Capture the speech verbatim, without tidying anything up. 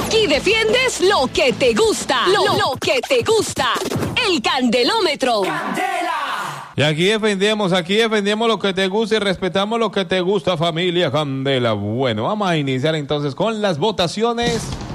Aquí defiendes lo que te gusta. Lo, lo que te gusta. El Candelómetro. ¡Candela! Y aquí defendemos, aquí defendemos lo que te gusta y respetamos lo que te gusta, familia Candela. Bueno, vamos a iniciar entonces con las votaciones.